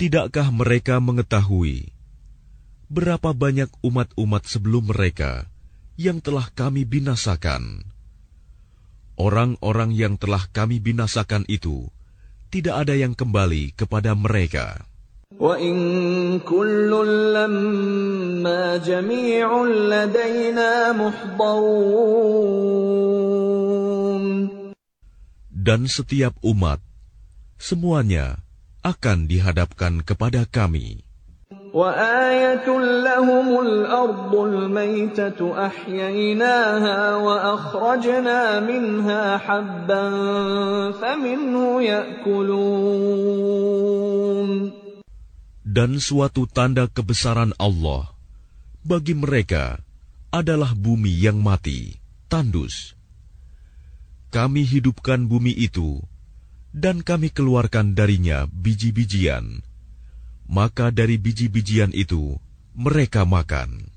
Tidakkah mereka mengetahui berapa banyak umat-umat sebelum mereka yang telah kami binasakan? Orang-orang yang telah kami binasakan itu tidak ada yang kembali kepada mereka. وَإِن كُلٌّ لَّمَّا جَمِيعٌ لَّدَيْنَا مُحْضَرُونَ. Dan setiap umat, semuanya akan dihadapkan kepada kami. وَآيَةٌ لَّهُمُ الْأَرْضُ الْمَيْتَةُ أَحْيَيْنَاهَا وَأَخْرَجْنَا مِنْهَا حَبًّا فَمِنْهُ يَأْكُلُونَ. Dan suatu tanda kebesaran Allah bagi mereka adalah bumi yang mati, tandus. Kami hidupkan bumi itu, dan kami keluarkan darinya biji-bijian. Maka dari biji-bijian itu mereka makan.